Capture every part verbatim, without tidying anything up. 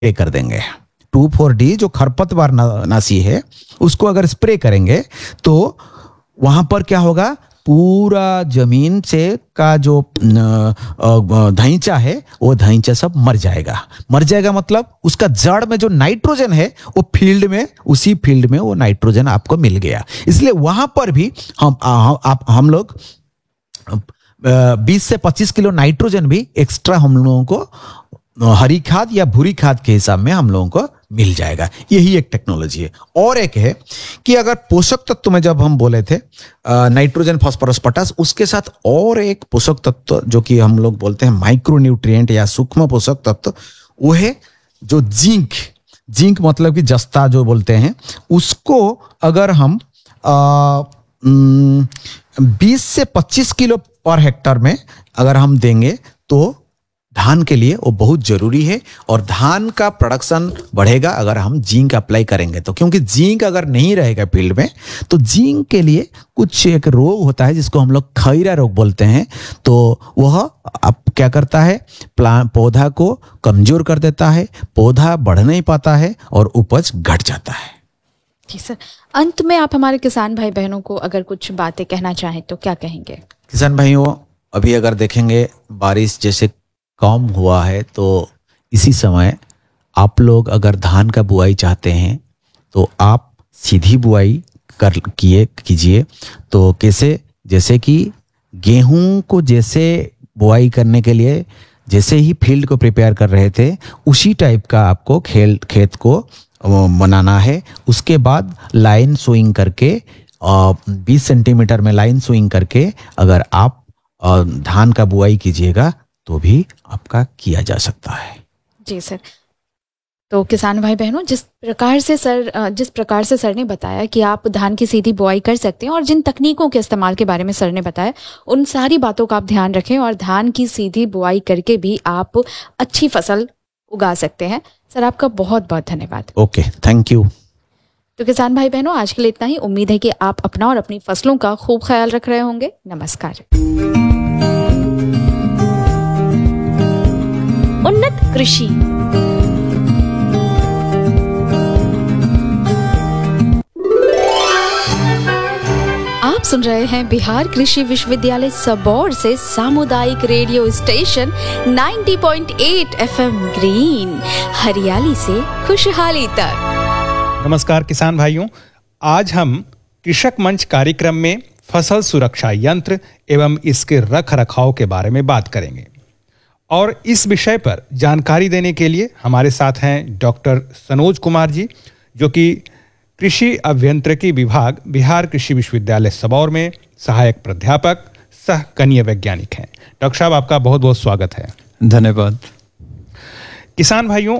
Spray कर देंगे। To four D जो खरपतवार नाशी है उसको अगर स्प्रे करेंगे तो वहां पर क्या होगा, पूरा जमीन से का जो धईचा है वो धईचा सब मर जाएगा। मर जाएगा मतलब उसका जड़ में जो नाइट्रोजन है वो फील्ड में, उसी फील्ड में वो नाइट्रोजन आपको मिल गया। इसलिए वहां पर भी हम आप हम लोग बीस से पच्चीस किलो नाइट्रोजन भी एक्स्ट्रा हम लोगों को हरी खाद या भूरी खाद के हिसाब में हम लोगों को मिल जाएगा। यही एक टेक्नोलॉजी है। और एक है कि अगर पोषक तत्व में जब हम बोले थे नाइट्रोजन, फास्फोरस, पोटास, उसके साथ और एक पोषक तत्व जो कि हम लोग बोलते हैं माइक्रो न्यूट्रिएंट या सूक्ष्म पोषक तत्व, वो है जो जिंक। जिंक मतलब कि जस्ता जो बोलते हैं, उसको अगर हम बीस से पच्चीस किलो पर हेक्टर में अगर हम देंगे तो धान के लिए वो बहुत जरूरी है। और धान का प्रोडक्शन बढ़ेगा अगर हम जिंक अप्लाई करेंगे तो, क्योंकि जिंक अगर नहीं रहेगा फील्ड में तो जिंक के लिए कुछ एक रोग होता है जिसको हम लोग खैरा रोग बोलते हैं। तो वह अब क्या करता है, प्लांट पौधा को कमजोर कर देता है, पौधा बढ़ नहीं पाता है और उपज घट जाता है। जी सर, अंत में आप हमारे किसान भाई बहनों को अगर कुछ बातें कहना चाहें तो क्या कहेंगे? किसान भाइयों, अभी अगर देखेंगे बारिश जैसे कम हुआ है तो इसी समय आप लोग अगर धान का बुआई चाहते हैं तो आप सीधी बुआई कर किए कीजिए। तो कैसे, जैसे कि गेहूं को जैसे बुआई करने के लिए जैसे ही फील्ड को प्रिपेयर कर रहे थे उसी टाइप का आपको खेल खेत को बनाना है। उसके बाद लाइन सोइंग करके बीस सेंटीमीटर में लाइन सोइंग करके अगर आप धान का बुआई कीजिएगा तो भी आपका किया जा सकता है। जी सर, तो किसान भाई बहनों, जिस प्रकार से सर जिस प्रकार से सर ने बताया कि आप धान की सीधी बुआई कर सकते हैं और जिन तकनीकों के इस्तेमाल के बारे में सर ने बताया, उन सारी बातों का आप ध्यान रखें और धान की सीधी बुआई करके भी आप अच्छी फसल उगा सकते हैं। सर आपका बहुत बहुत धन्यवाद। Okay, thank you. तो किसान भाई बहनों, आज के लिए इतना ही। उम्मीद है कि आप अपना और अपनी फसलों का खूब ख्याल रख रहे होंगे। नमस्कार। उन्नत कृषि। आप सुन रहे हैं बिहार कृषि विश्वविद्यालय सबौर से सामुदायिक रेडियो स्टेशन नब्बे पॉइंट आठ एफएम ग्रीन, हरियाली से खुशहाली तक। नमस्कार किसान भाइयों, आज हम कृषक मंच कार्यक्रम में फसल सुरक्षा यंत्र एवं इसके रख रखाव के बारे में बात करेंगे। और इस विषय पर जानकारी देने के लिए हमारे साथ हैं डॉक्टर सनोज कुमार जी, जो कि कृषि अभियांत्रिकी विभाग बिहार कृषि विश्वविद्यालय सबौर में सहायक प्राध्यापक सह कनीय वैज्ञानिक हैं। डॉक्टर साहब, आपका बहुत बहुत स्वागत है। धन्यवाद। किसान भाइयों,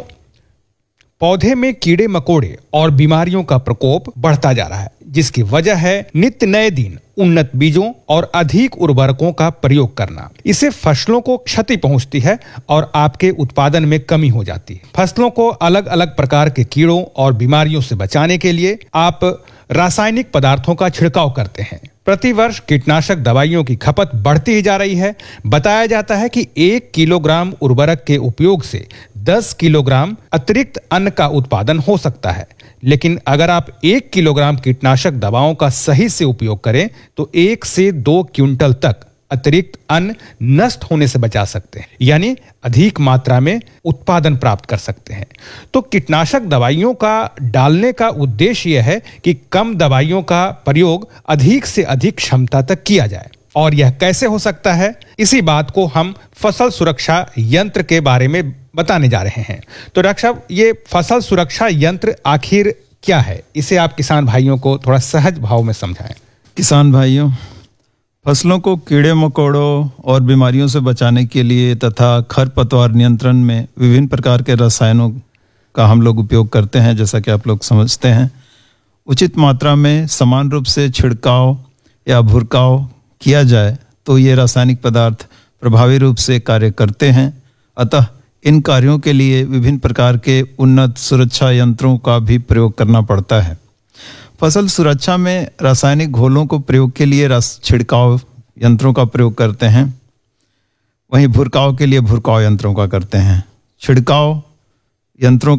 पौधे में कीड़े मकोड़े और बीमारियों का प्रकोप बढ़ता जा रहा है, जिसकी वजह है नित्य नए दिन उन्नत बीजों और अधिक उर्वरकों का प्रयोग करना। इससे फसलों को क्षति पहुंचती है और आपके उत्पादन में कमी हो जाती है। फसलों को अलग अलग प्रकार के कीड़ों और बीमारियों से बचाने के लिए आप रासायनिक पदार्थों का छिड़काव करते हैं। प्रतिवर्ष कीटनाशक दवाइयों की खपत बढ़ती ही जा रही है। बताया जाता है कि एक किलोग्राम उर्वरक के उपयोग से दस किलोग्राम अतिरिक्त अन्न का उत्पादन हो सकता है। लेकिन अगर आप एक किलोग्राम कीटनाशक दवाओं का सही से उपयोग करें तो एक से दो क्विंटल तक अतिरिक्त अन्न नष्ट होने से बचा सकते हैं, यानी अधिक मात्रा में उत्पादन प्राप्त कर सकते हैं। तो कीटनाशक दवाइयों का डालने का उद्देश्य यह है कि कम दवाइयों का प्रयोग अधिक से अधिक क्षमता तक किया जाए। और यह कैसे हो सकता है, इसी बात को हम फसल सुरक्षा यंत्र के बारे में बताने जा रहे हैं। तो डॉक्टर साहब, ये फसल सुरक्षा यंत्र आखिर क्या है, इसे आप किसान भाइयों को थोड़ा सहज भाव में समझाएं। किसान भाइयों, फसलों को कीड़े मकोड़ों और बीमारियों से बचाने के लिए तथा खरपतवार नियंत्रण में विभिन्न प्रकार के रसायनों का हम लोग उपयोग करते हैं। जैसा कि आप लोग समझते हैं, उचित मात्रा में समान रूप से छिड़काव या भुरकाव किया जाए तो ये रासायनिक पदार्थ प्रभावी रूप से कार्य करते हैं। अतः इन कार्यों के लिए विभिन्न प्रकार के उन्नत सुरक्षा यंत्रों का भी प्रयोग करना पड़ता है। फसल सुरक्षा में रासायनिक घोलों को प्रयोग के लिए रस छिड़काव यंत्रों का प्रयोग करते हैं, वहीं भुरकाव के लिए भुरकाव यंत्रों का करते हैं। छिड़काव यंत्रों